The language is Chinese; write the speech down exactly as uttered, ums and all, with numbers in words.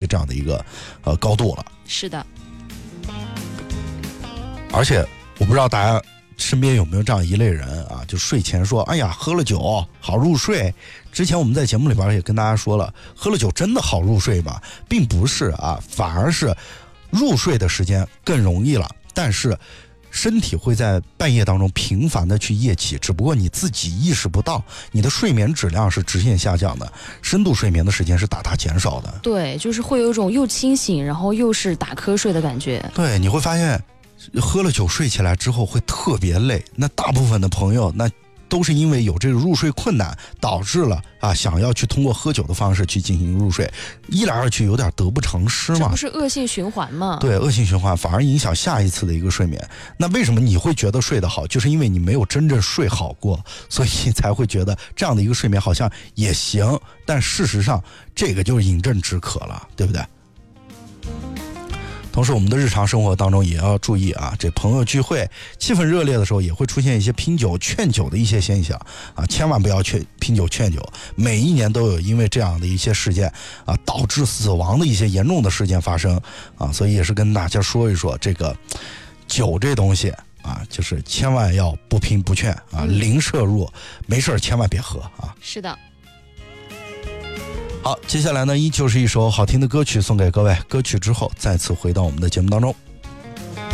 这样的一个呃高度了。 是的， 而且我不知道大家身边有没有这样一类人啊，就睡前说哎呀喝了酒好入睡。之前我们在节目里边也跟大家说了，喝了酒真的好入睡吗？并不是啊，反而是入睡的时间更容易了，但是身体会在半夜当中频繁的去夜起，只不过你自己意识不到，你的睡眠质量是直线下降的，深度睡眠的时间是大大减少的。 对，就是会有一种又清醒然后又是打瞌睡的感觉。 对，你会发现喝了酒睡起来之后会特别累，那大部分的朋友那都是因为有这个入睡困难，导致了啊想要去通过喝酒的方式去进行入睡，一来二去有点得不偿失嘛， 这不是恶性循环吗？ 对，恶性循环反而影响下一次的一个睡眠。那为什么你会觉得睡得好？就是因为你没有真正睡好过，所以才会觉得这样的一个睡眠好像也行，但事实上这个就是饮鸩止渴了，对不对？同时我们的日常生活当中也要注意啊，这朋友聚会气氛热烈的时候也会出现一些拼酒劝酒的一些现象啊，千万不要劝拼酒劝酒，每一年都有因为这样的一些事件啊导致死亡的一些严重的事件发生啊，所以也是跟大家说一说这个酒这东西啊，就是千万要不拼不劝啊，零摄入，没事千万别喝啊。 是的。 好，接下来呢依旧是一首好听的歌曲送给各位，歌曲之后再次回到我们的节目当中。